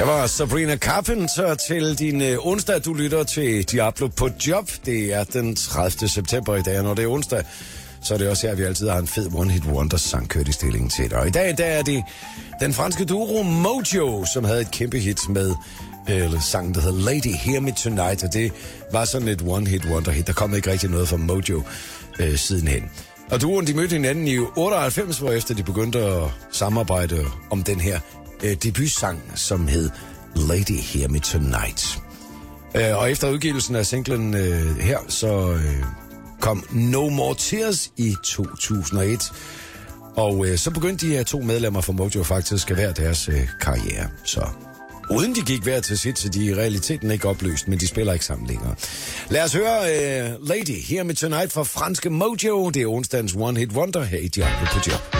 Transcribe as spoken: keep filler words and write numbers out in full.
Jeg var Sabrina Carpenter til din øh, onsdag. Du lytter til Diablo på job. Det er den tredivte september i dag, når det er onsdag. Så er det også her, vi altid har en fed one-hit wonder-sang kørt i stillingen til dig. Og i dag der er det den franske duo Mojo, som havde et kæmpe hit med øh, sangen, der hedder Lady Hear Me Tonight. Og det var sådan et one-hit wonder-hit. Der kom ikke rigtig noget fra Mojo øh, sidenhen. Og duoen, de mødte hinanden i otteoghalvfems, hvor efter de begyndte at samarbejde om den her øh, debutsang, som hed Lady Hear Me Tonight. Øh, og efter udgivelsen af singlen øh, her, så øh, kom No More Tears i to tusind og et. Og øh, så begyndte de her to medlemmer fra Mojo faktisk at være deres øh, karriere. Så uden de gik hver til sit, så de i realiteten ikke opløst, men de spiller ikke sammen længere. Lad os høre uh, Lady Hear Me Tonight fra franske Mojo. Det er onsdagens One Hit Wonder her i Diablo på job.